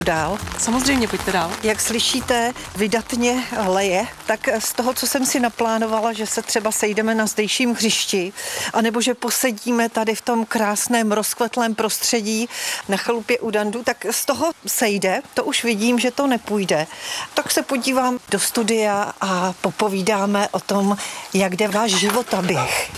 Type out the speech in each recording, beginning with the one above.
Dál. Samozřejmě, pojďte dál. Jak slyšíte, vydatně leje, tak z toho, co jsem si naplánovala, že se třeba sejdeme na zdejším hřišti, anebo že posedíme tady v tom krásném rozkvetlém prostředí na chalupě u Dandu, tak z toho sejde, to už vidím, že to nepůjde. Tak se podívám do studia a popovídáme o tom, jak jde váš životaběh.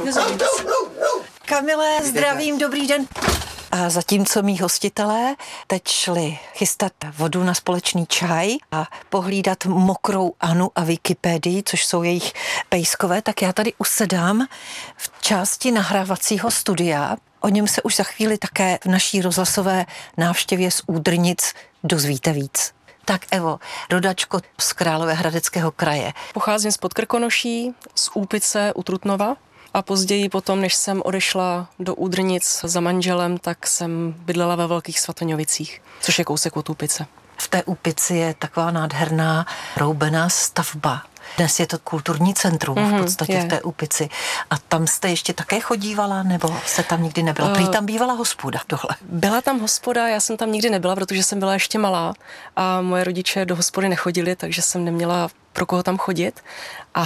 Kamile, zdravím, dobrý den. A zatímco mý hostitelé teď šli chystat vodu na společný čaj a pohlídat mokrou Anu a Wikipedii, což jsou jejich pejskové, tak já tady usedám v části nahrávacího studia. O něm se už za chvíli také v naší rozhlasové návštěvě z Údrnic dozvíte víc. Tak Evo, rodačko z Královéhradeckého kraje. Pocházím z Podkrkonoší, z Úpice u Trutnova. A později potom, než jsem odešla do Údrnic za manželem, tak jsem bydlela ve Velkých Svatoňovicích, což je kousek od Úpice. V té Úpici je taková nádherná roubená stavba. Dnes je to kulturní centrum v podstatě v té Úpici. A tam jste ještě také chodívala, nebo se tam nikdy nebyla? Prý tam bývala hospoda tohle. Byla tam hospoda, já jsem tam nikdy nebyla, protože jsem byla ještě malá a moje rodiče do hospody nechodili, takže jsem neměla pro koho tam chodit. A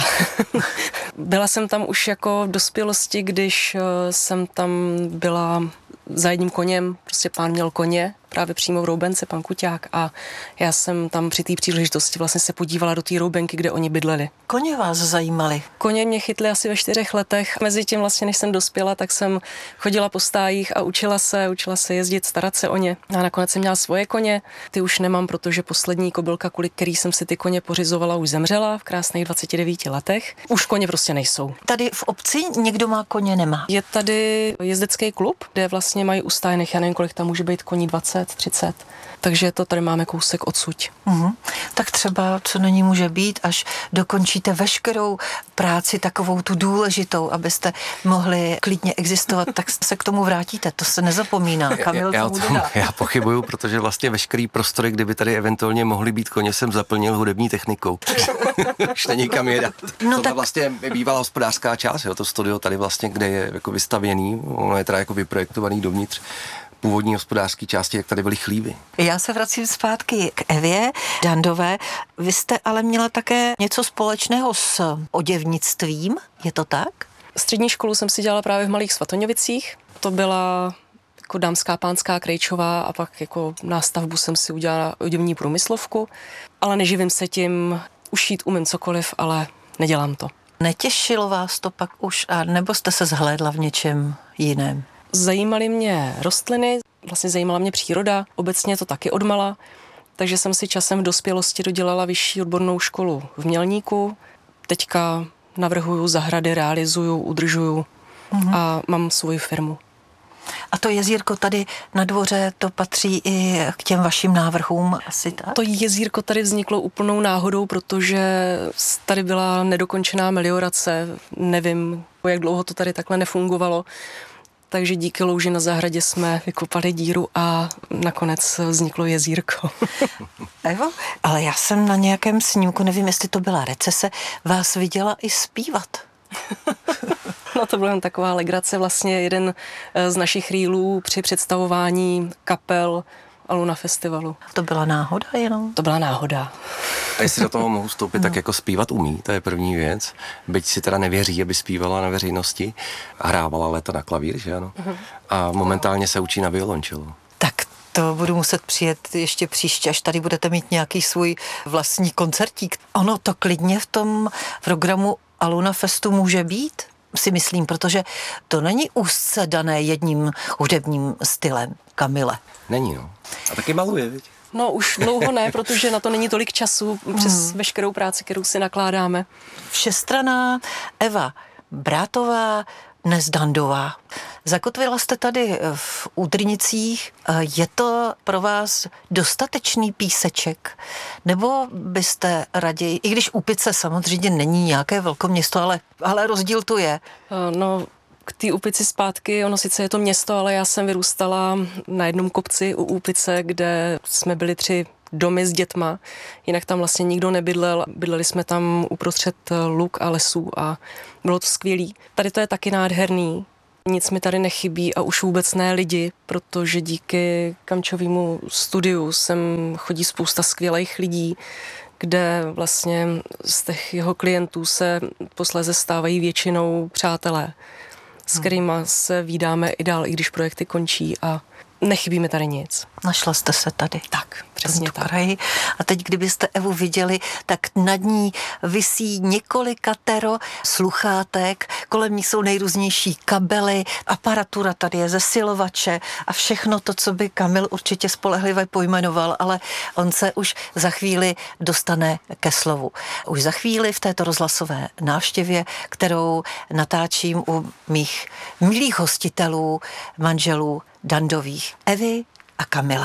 byla jsem tam už jako v dospělosti, když jsem tam byla za jedním koněm, prostě pán měl koně, právě přímo v Roubence, pan Kuťák, a já jsem tam při té příležitosti vlastně se podívala do té Roubenky, kde oni bydleli. Koně vás zajímaly? Koně mě chytly asi ve 4 letech. Mezitím vlastně, než jsem dospěla, tak jsem chodila po stájích a učila se jezdit, starat se o ně. A nakonec jsem měla svoje koně. Ty už nemám, protože poslední kobylka, kvůli který jsem si ty koně pořizovala, už zemřela v krásných 29 letech. Už koně prostě nejsou. Tady v obci někdo má koně, nemá? Je tady jezdecký klub, kde vlastně mají ustájených, já nevím, kolik tam může být koní, 20, 30. Takže to tady máme kousek odsuť. Tak třeba, co na ní může být, až dokončíte veškerou práci takovou tu důležitou, abyste mohli klidně existovat, tak se k tomu vrátíte. To se nezapomíná. Kamil Já pochybuju, protože vlastně veškerý prostory, kdyby tady eventuálně mohly být koně, jsem zaplnil hudební technikou. Už není kam jedat. No tak vlastně bývala hospodářská část, jo, to studio tady vlastně, kde je jako vystavěný, ono je teda jako vyprojektovaný dovnitř původní hospodářské části, jak tady byly chlívy. Já se vracím zpátky k Evě Dandové. Vy jste ale měla také něco společného s oděvnictvím, je to tak? Střední školu jsem si dělala právě v Malých Svatoňovicích. To byla jako dámská, pánská, krejčová a pak jako nástavbu jsem si udělala oděvní průmyslovku, ale neživím se tím, ušít umím cokoliv, ale nedělám to. Netěšilo vás to pak už, a nebo jste se zhlédla v něčem jiném? Zajímaly mě rostliny, vlastně zajímala mě příroda, obecně to taky odmala, takže jsem si časem v dospělosti dodělala vyšší odbornou školu v Mělníku. Teďka navrhuju zahrady, realizuju, udržuju a mám svoji firmu. A to jezírko tady na dvoře, to patří i k těm vašim návrhům asi tak? To jezírko tady vzniklo úplnou náhodou, protože tady byla nedokončená meliorace, nevím, jak dlouho to tady takhle nefungovalo. Takže díky louži na zahradě jsme vykopali díru a nakonec vzniklo jezírko. Evo, ale já jsem na nějakém snímku, nevím, jestli to byla recese, vás viděla i zpívat. No to byla jen taková legrace, vlastně jeden z našich rýlů při představování kapel Aluna festivalu. To byla náhoda jenom? To byla náhoda. A jestli do toho mohu vstoupit, tak jako zpívat umí, to je první věc. Byť si teda nevěří, aby zpívala na veřejnosti. Hrávala léta na klavír, že ano? A momentálně se učí na violončelo. Tak to budu muset přijet ještě příště, až tady budete mít nějaký svůj vlastní koncertík. Ono to klidně v tom programu Aluna Festu může být, si myslím, protože to není úzce dané jedním hudebním stylem, Kamile. Není, no. A taky maluje, viď? No už dlouho ne, protože na to není tolik času přes veškerou práci, kterou si nakládáme. Všestranná Eva Brátová, dnes Dandová. Zakotvila jste tady v Údrnicích. Je to pro vás dostatečný píseček? Nebo byste raději, i když Úpice samozřejmě není nějaké velkoměsto, ale rozdíl tu je. No, k té Úpici zpátky, ono sice je to město, ale já jsem vyrůstala na jednom kopci u Úpice, kde jsme byli 3 domy s dětma, jinak tam vlastně nikdo nebydlel. Bydleli jsme tam uprostřed luk a lesů a bylo to skvělý. Tady to je taky nádherný. Nic mi tady nechybí a už vůbec ne lidi, protože díky Kamčovému studiu sem chodí spousta skvělých lidí, kde vlastně z těch jeho klientů se posléze stávají většinou přátelé, s kterými se vídáme i dál, i když projekty končí a nechybí mi tady nic. Našla jste se tady. Tak, přesně tak. Kraji. A teď, kdybyste Evu viděli, tak nad ní visí několikatero sluchátek, kolem ní jsou nejrůznější kabely, aparatura tady je zesilovače a všechno to, co by Kamil určitě spolehlivě pojmenoval, ale on se už za chvíli dostane ke slovu. Už za chvíli v této rozhlasové návštěvě, kterou natáčím u mých milých hostitelů, manželů Dandových, Evy a Kamila.